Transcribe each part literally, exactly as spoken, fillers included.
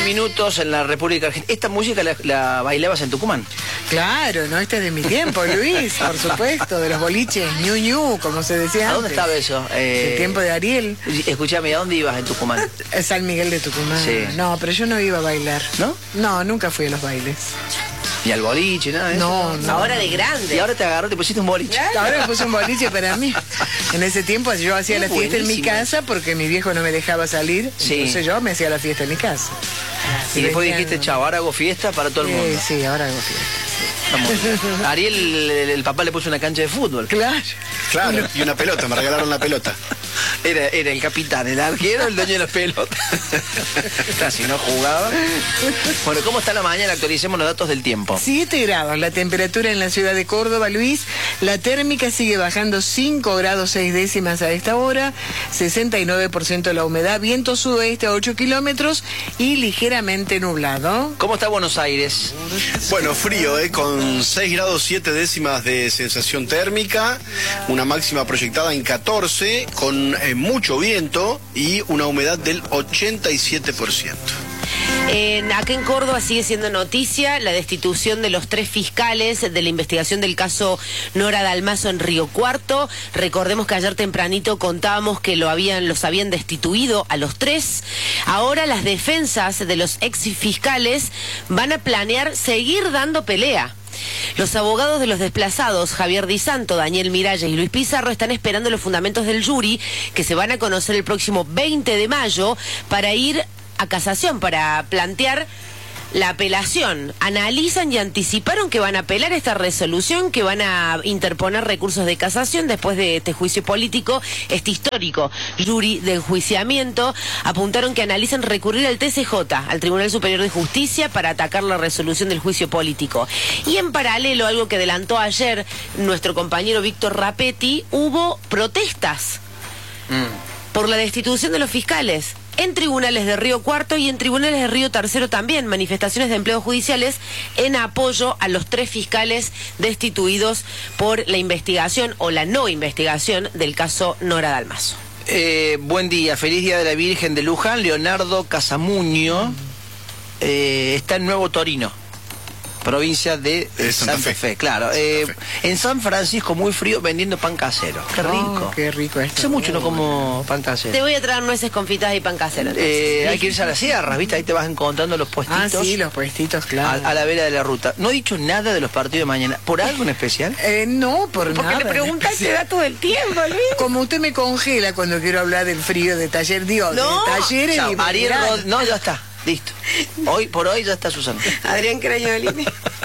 minutos en la República Argentina. ¿Esta música la, la bailabas en Tucumán? Claro, no, este es de mi tiempo, Luis, por supuesto, de los boliches, ñu ñu, como se decía ¿A dónde antes. estaba eso? Eh, El tiempo de Ariel. Escuchame, ¿a dónde ibas en Tucumán? San Miguel de Tucumán. Sí. No, pero yo no iba a bailar. ¿No? No, nunca fui a los bailes. Ni al boliche, nada de eso. No, no. Ahora de grande. Y ahora te agarró, te pusiste un boliche. Ahora me puse un boliche para mí. En ese tiempo yo hacía Qué la fiesta en mi buenísimo. casa porque mi viejo no me dejaba salir. Sí. Entonces yo me hacía la fiesta en mi casa. Y después venían- dijiste, chavo, ahora hago fiesta para todo el mundo. Sí, sí, ahora hago fiesta. Vamos. Ariel, el, el papá le puso una cancha de fútbol. Claro. Claro, y una pelota, me regalaron la pelota. Era, era el capitán, el arquero, el dueño de las pelotas. Casi no jugaba. Bueno, ¿cómo está la mañana? Actualicemos los datos del tiempo. siete grados la temperatura en la ciudad de Córdoba, Luis. La térmica sigue bajando cinco grados seis décimas a esta hora. sesenta y nueve por ciento la humedad. Viento sudoeste a ocho kilómetros y ligeramente nublado. ¿Cómo está Buenos Aires? Bueno, frío, ¿eh? Con seis grados siete décimas de sensación térmica, una máxima proyectada en catorce, con eh, mucho viento y una humedad del ochenta y siete por ciento. En, acá en Córdoba sigue siendo noticia la destitución de los tres fiscales de la investigación del caso Nora Dalmazo en Río Cuarto. Recordemos que ayer tempranito contábamos que lo habían, los habían destituido a los tres. Ahora las defensas de los ex fiscales van a planear seguir dando pelea. Los abogados de los desplazados, Javier Di Santo, Daniel Miralles y Luis Pizarro, están esperando los fundamentos del jury que se van a conocer el próximo veinte de mayo para ir a casación, para plantear la apelación. Analizan y anticiparon que van a apelar esta resolución, que van a interponer recursos de casación después de este juicio político, este histórico jury de enjuiciamiento. Apuntaron que analizan recurrir al T C J, al Tribunal Superior de Justicia, para atacar la resolución del juicio político. Y en paralelo, algo que adelantó ayer nuestro compañero Víctor Rapetti, hubo protestas Mm. por la destitución de los fiscales. En tribunales de Río Cuarto y en tribunales de Río Tercero también, manifestaciones de empleos judiciales en apoyo a los tres fiscales destituidos por la investigación o la no investigación del caso Nora Dalmazo. Eh, buen día, feliz día de la Virgen de Luján. Leonardo Casamuño eh, está en Nuevo Torino, provincia de Eh, Santa, Santa Fe. Fe. Claro, Santa eh, Fe. en San Francisco muy frío vendiendo pan casero. Qué rico. Oh, qué rico esto. Hace mucho no como pan casero. Te voy a traer nueces confitadas y pan casero. entonces. Eh, hay que irse a las sierras, ¿viste? Ahí te vas encontrando los Ah, puestitos sí, los puestitos, a, claro. a la vera de la ruta. No he dicho nada de los partidos de mañana. ¿Por algo en especial? Eh, no, por Porque nada. le preguntaste datos del tiempo, Luis. Como usted me congela cuando quiero hablar del frío de taller, digo, No. de talleres Chao, y de Ariel verano. Rod- No, ya está. Listo. Hoy por hoy ya está Susana. Adrián Crañolini.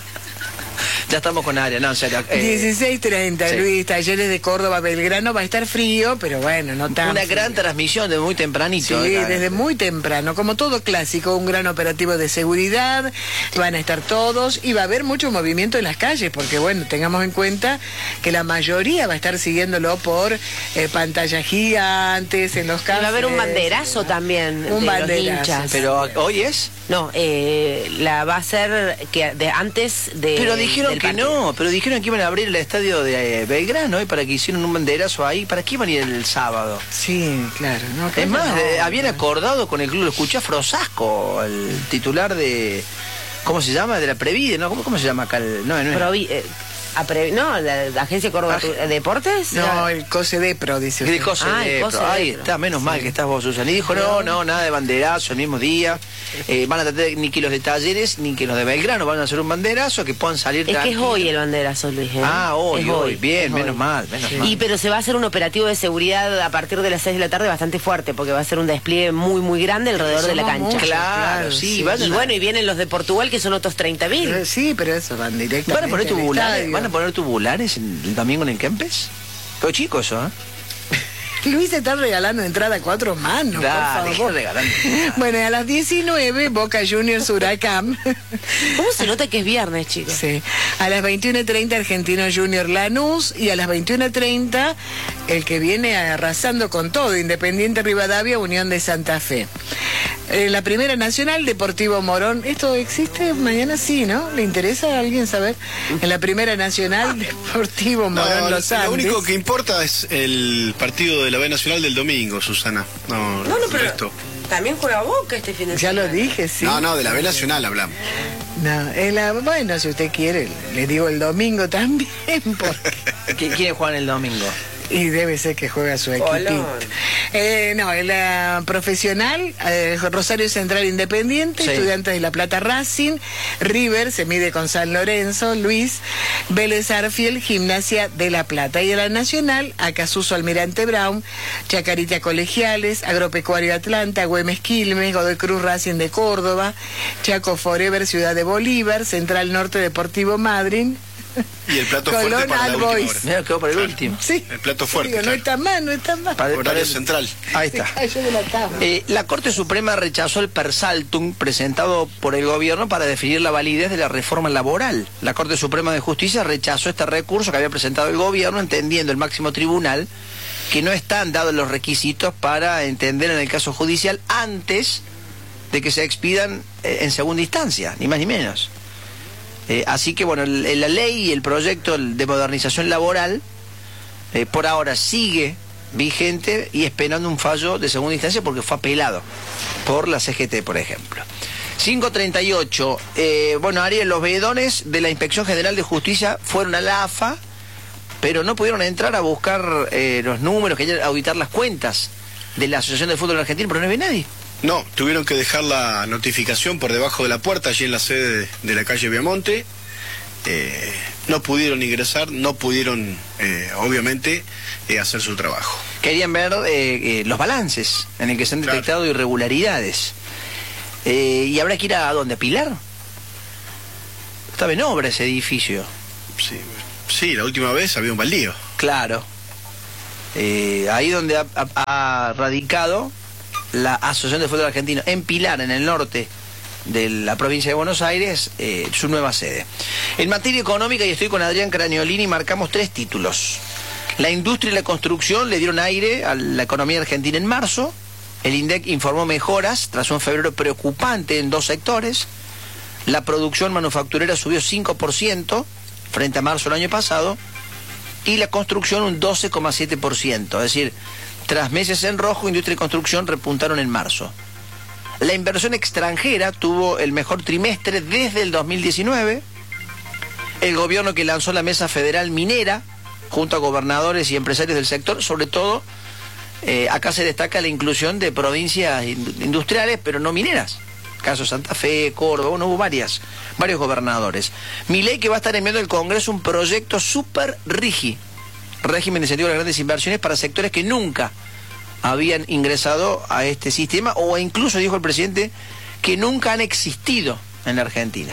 Ya estamos con Ariel. No, en serio. eh, dieciséis treinta, sí. Luis, talleres de Córdoba, Belgrano, va a estar frío, pero bueno, no tanto. una gran transmisión de muy tempranito. Sí, acá. desde muy temprano, como todo clásico, un gran operativo de seguridad, van a estar todos y va a haber mucho movimiento en las calles, porque bueno, tengamos en cuenta que la mayoría va a estar siguiéndolo por eh, pantallas gigantes, en los Y cafés. va a haber un banderazo también Un de los banderazo, hinchas. Pero hoy es. No, eh, la va a ser que de antes de. Pero dijeron del que partido. no, pero dijeron que iban a abrir el estadio de eh, Belgrano, ¿eh? Para que hicieran un banderazo ahí. ¿Para qué iban a ir el sábado? Sí, claro. No, Es creo más, que no. eh, habían acordado con el club, lo escuché a Frosasco, el titular de. ¿Cómo se llama? De la Previde, ¿no? ¿Cómo, cómo se llama acá? El, no, no es- Provi- eh, a Pre- no, la, la Agencia Córdoba Aj- Tu- Deportes. No, el COSEDEPRO, dice ¿Qué usted. cosa Ah, el de- cosa Ahí de- está, menos mal que estás vos, Susana. Y dijo, no, no, nada de banderazo el mismo día. Eh, van a tratar ni que los de Talleres ni que los de Belgrano van a hacer un banderazo, que puedan salir Es que es tranquilos. hoy el banderazo, Luis. ¿eh? Ah, hoy, Es hoy. Bien, es menos hoy. mal, menos mal. Y pero se va a hacer un operativo de seguridad a partir de las seis de la tarde bastante fuerte, porque va a ser un despliegue muy, muy grande alrededor de la Somos cancha. muchos, Claro, sí, vayan Y a- bueno, y vienen los de Portugal, que son otros treinta mil. Eh, Sí, pero eso van directamente. ¿Van a poner al tubulares? estadio. ¿Van a poner tubulares en- el domingo en el Kempes? Qué chico eso, ¿eh? Luis está regalando entrada a cuatro manos, Dale, por favor. qué regalando. Bueno, y a las diecinueve, Boca Juniors Huracán. ¿Cómo se nota que es viernes, chicos? Sí. A las veintiuna treinta, Argentino Junior Lanús. Y a las veintiuna treinta, el que viene arrasando con todo, Independiente Rivadavia, Unión de Santa Fe. En la Primera Nacional, Deportivo Morón. ¿Esto existe mañana? Sí, ¿no? ¿Le interesa a alguien saber? En la Primera Nacional, Deportivo No, Morón lo, Los lo Andes. único que importa es el partido de la B Nacional del domingo, Susana. No, No, no, el pero- resto. También juega Boca este fin de Ya semana. lo dije, sí. No, no, de la B Nacional hablamos. No, es la- bueno, si usted quiere, le digo el domingo también, porque... ¿Qui- ¿Quiénes juegan el domingo? Y debe ser que juega su Colón. equipito. Eh, no, en la profesional, eh, Rosario Central Independiente, Sí. Estudiantes de La Plata Racing, River se mide con San Lorenzo, Luis, Vélez Arfiel, Gimnasia de La Plata. Y en la nacional, Acasuso Almirante Brown, Chacarita Colegiales, Agropecuario Atlanta, Güemes Quilmes, Godoy Cruz Racing de Córdoba, Chaco Forever Ciudad de Bolívar, Central Norte Deportivo Madryn. Y el plato fuerte Colón para la All última Boys. hora. Mira, quedó para el último. Sí. El plato fuerte, Digo, no claro. está mal, no está mal. Para- para Horario el- central. Ahí Se está. cayó de la tabla. Eh, la Corte Suprema rechazó el persaltum presentado por el gobierno para definir la validez de la reforma laboral. La Corte Suprema de Justicia rechazó este recurso que había presentado el gobierno, entendiendo el máximo tribunal que no están dados los requisitos para entender en el caso judicial antes de que se expidan eh, en segunda instancia, ni más ni menos. Eh, así que bueno, el- la ley y el proyecto de modernización laboral eh, por ahora sigue vigente y esperando un fallo de segunda instancia porque fue apelado por la C G T, por ejemplo. cinco treinta y ocho, eh, bueno, Ariel, los veedones de la Inspección General de Justicia fueron a la A F A, pero no pudieron entrar a buscar eh, los números, querían auditar las cuentas de la Asociación de Fútbol Argentino, pero no ve nadie. No, tuvieron que dejar la notificación por debajo de la puerta, allí en la sede de, de la calle Viamonte. Eh, no pudieron ingresar, no pudieron, eh, obviamente, eh, hacer su trabajo. Querían ver eh, eh, los balances en el que se han Claro. detectado irregularidades. Eh, ¿Y habrá que ir a dónde? ¿A Pilar? Estaba en obra ese edificio. Sí, sí, la última vez había un baldío. Claro. Eh, ahí donde ha, ha- ha radicado la Asociación de Fútbol Argentino, en Pilar, en el norte de la provincia de Buenos Aires, eh, su nueva sede. En materia económica, y estoy con Adrián Craniolini, marcamos tres títulos. La industria y la construcción le dieron aire a la economía argentina en marzo. El INDEC informó mejoras tras un febrero preocupante en dos sectores. La producción manufacturera subió cinco por ciento frente a marzo del año pasado y la construcción un doce coma siete por ciento. Es decir, tras meses en rojo, industria y construcción repuntaron en marzo. La inversión extranjera tuvo el mejor trimestre desde el dos mil diecinueve. El gobierno que lanzó la Mesa Federal Minera, junto a gobernadores y empresarios del sector, sobre todo, eh, acá se destaca la inclusión de provincias in- industriales, pero no mineras. Caso Santa Fe, Córdoba, bueno, hubo varias, varios gobernadores. Milei que va a estar enviando al Congreso un proyecto super rigi, régimen de incentivo a las grandes inversiones para sectores que nunca habían ingresado a este sistema, o incluso, dijo el presidente, que nunca han existido en la Argentina.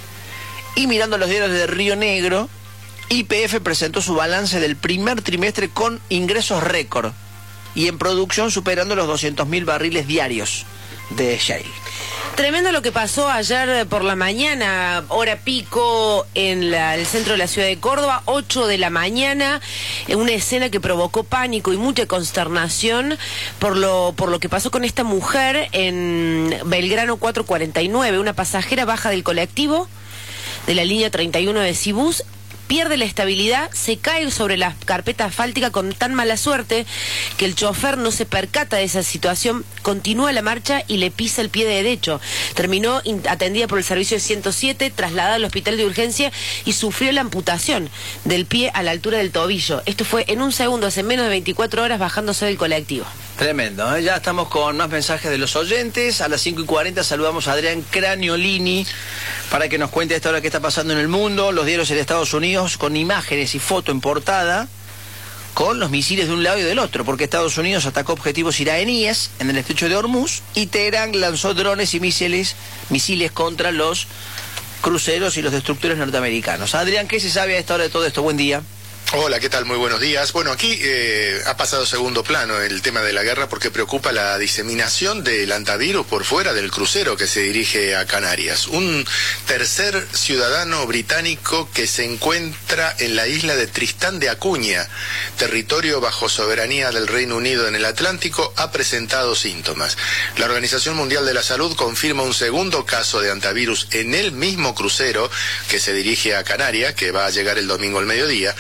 Y mirando los diarios de Río Negro, Y P F presentó su balance del primer trimestre con ingresos récord y en producción superando los doscientos mil barriles diarios de shale. Tremendo lo que pasó ayer por la mañana, hora pico, en la- el centro de la ciudad de Córdoba, ocho de la mañana, en una escena que provocó pánico y mucha consternación por lo, por lo que pasó con esta mujer en Belgrano cuatrocientos cuarenta y nueve. Una pasajera baja del colectivo de la línea treinta y uno de Cibús, pierde la estabilidad, se cae sobre la carpeta asfáltica con tan mala suerte que el chofer no se percata de esa situación, continúa la marcha y le pisa el pie derecho. Terminó in- atendida por el servicio de ciento siete, trasladada al hospital de urgencia y sufrió la amputación del pie a la altura del tobillo. Esto fue en un segundo, hace menos de veinticuatro horas, bajándose del colectivo. Tremendo, ¿eh? Ya estamos con más mensajes de los oyentes. A las cinco y cuarenta saludamos a Adrián Craniolini para que nos cuente a esta hora qué está pasando en el mundo. Los diarios en Estados Unidos con imágenes y foto en portada con los misiles de un lado y del otro, porque Estados Unidos atacó objetivos iraníes en el estrecho de Hormuz y Teherán lanzó drones y misiles, misiles contra los cruceros y los destructores norteamericanos. Adrián, ¿qué se sabe a esta hora de todo esto? Buen día. Hola, ¿qué tal? Muy buenos días. Bueno, aquí eh, ha pasado a segundo plano el tema de la guerra porque preocupa la diseminación del antivirus por fuera del crucero que se dirige a Canarias. Un tercer ciudadano británico que se encuentra en la isla de Tristán de Acuña, territorio bajo soberanía del Reino Unido en el Atlántico, ha presentado síntomas. La Organización Mundial de la Salud confirma un segundo caso de antivirus en el mismo crucero que se dirige a Canarias, que va a llegar el domingo al mediodía.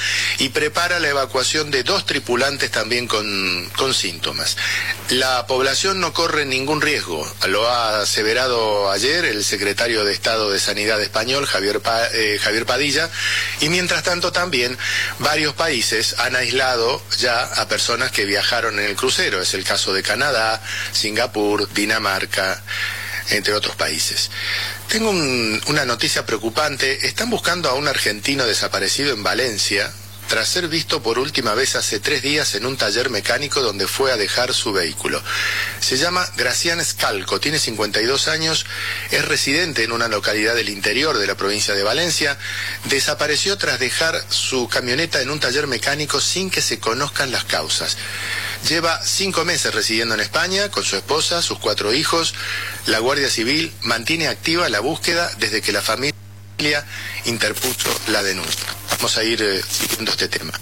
y prepara la evacuación de dos tripulantes también con, con síntomas. La población no corre ningún riesgo, lo ha aseverado ayer el secretario de Estado de Sanidad español, Javier, pa, eh, Javier Padilla, y mientras tanto también varios países han aislado ya a personas que viajaron en el crucero. Es el caso de Canadá, Singapur, Dinamarca, entre otros países. Tengo un, una noticia preocupante. Están buscando a un argentino desaparecido en Valencia tras ser visto por última vez hace tres días en un taller mecánico donde fue a dejar su vehículo. Se llama Gracián Scalco, tiene cincuenta y dos años, es residente en una localidad del interior de la provincia de Valencia. Desapareció tras dejar su camioneta en un taller mecánico sin que se conozcan las causas. Lleva cinco meses residiendo en España con su esposa, sus cuatro hijos. La Guardia Civil mantiene activa la búsqueda desde que la familia interpuso la denuncia. Vamos a ir eh, siguiendo este tema.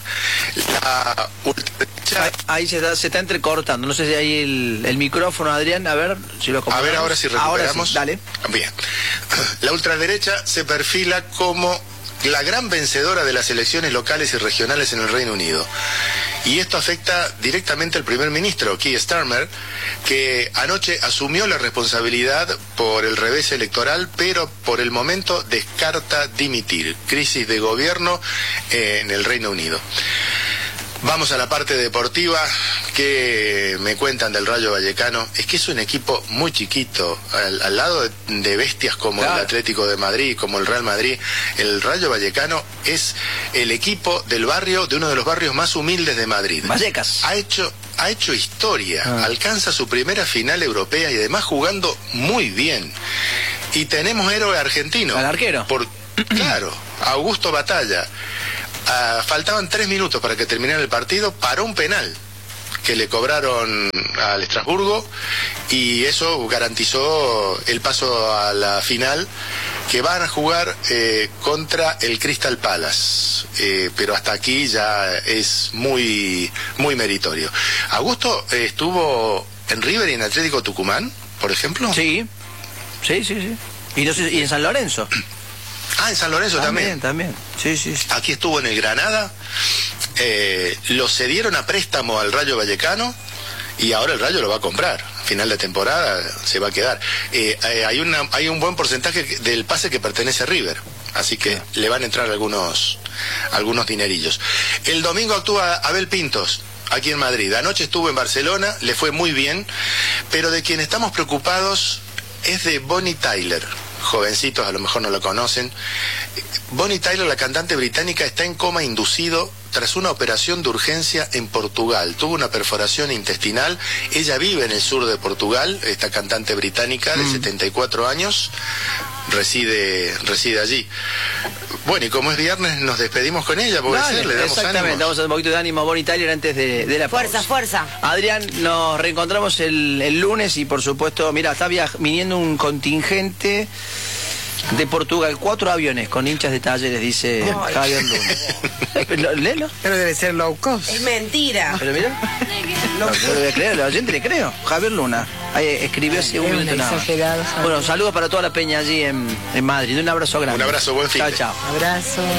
La ultraderecha... Ahí se está, se está entrecortando. No sé si hay el, el micrófono, Adrián. A ver si lo acomodamos. A ver ahora si recuperamos. Ahora sí, dale. Bien. La ultraderecha se perfila como la gran vencedora de las elecciones locales y regionales en el Reino Unido. Y esto afecta directamente al primer ministro, Keir Starmer, que anoche asumió la responsabilidad por el revés electoral, pero por el momento descarta dimitir. Crisis de gobierno eh, en el Reino Unido. Vamos a la parte deportiva. Que me cuentan del Rayo Vallecano? Es que es un equipo muy chiquito, al, al lado de, de bestias como claro. el Atlético de Madrid, como el Real Madrid. El Rayo Vallecano es el equipo del barrio, de uno de los barrios más humildes de Madrid. Vallecas. Ha hecho, ha hecho historia, ah. alcanza su primera final europea y además jugando muy bien. Y tenemos héroe argentino. Al arquero. Por, claro, Augusto Batalla. Uh, faltaban tres minutos para que terminara el partido, paró un penal que le cobraron al Estrasburgo y eso garantizó el paso a la final, que van a jugar eh, contra el Crystal Palace, eh, pero hasta aquí ya es muy muy meritorio. Augusto eh, estuvo en River y en Atlético Tucumán, por ejemplo. Sí, sí, sí, sí. Y, no sé, y en San Lorenzo. Ah, en San Lorenzo también. También, también. Sí, sí, sí. Aquí estuvo en el Granada. Eh, lo cedieron a préstamo al Rayo Vallecano y ahora el Rayo lo va a comprar. Final de temporada se va a quedar. Eh, eh, hay, una, hay un buen porcentaje del pase que pertenece a River, así que yeah. le van a entrar algunos, algunos dinerillos. El domingo actúa Abel Pintos, aquí en Madrid. Anoche estuvo en Barcelona, le fue muy bien, pero de quien estamos preocupados es de Bonnie Tyler. Jovencitos a lo mejor no lo conocen. Bonnie Tyler, la cantante británica, está en coma inducido tras una operación de urgencia en Portugal. Tuvo una perforación intestinal. Ella vive en el sur de Portugal, esta cantante británica de mm. setenta y cuatro años, reside, reside allí. Bueno, y como es viernes, nos despedimos con ella, puede Dale, ser, le damos exactamente, ánimos. damos un poquito de ánimo a Bonnie Tyler antes de, de la Fuerza, pausa. fuerza. Adrián, nos reencontramos el, el lunes y por supuesto, mira, está viaj- viniendo un contingente de Portugal, cuatro aviones con hinchas de Talleres, dice Ay. Javier Luna. Léelo. Pero debe ser low cost. Es mentira. Pero mira, no, no lo voy a creer, a la oyente le creo. Javier Luna, ahí escribió hace un minuto nada más. Bueno, saludos para toda la peña allí en, en Madrid. Un abrazo grande. Un abrazo, buen fin. Chao, chao. Abrazo.